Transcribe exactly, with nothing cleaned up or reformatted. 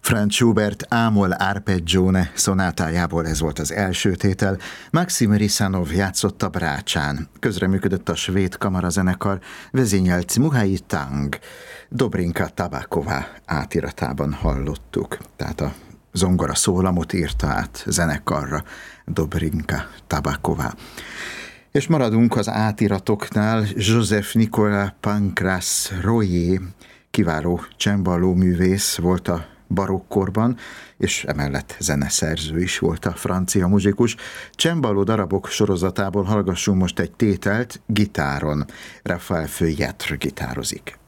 Franz Schubert Ámol Arpeggione szonátájából ez volt az első tétel. Maxim Risanov játszotta brácsán. Közreműködött a svéd kamarazenekar, vezényelt Muhai Tang. Dobrinka Tabaková átiratában hallottuk. Tehát a zongora szólamot írta át zenekarra Dobrinka Tabaková. És maradunk az átiratoknál. Joseph Nicolas Pancras Royer kiváló csembaló művész volt a barokkorban, és emellett zeneszerző is volt a francia muzsikus. Csembaló darabok sorozatából hallgassunk most egy tételt gitáron. Raphael Feuillatre gitározik.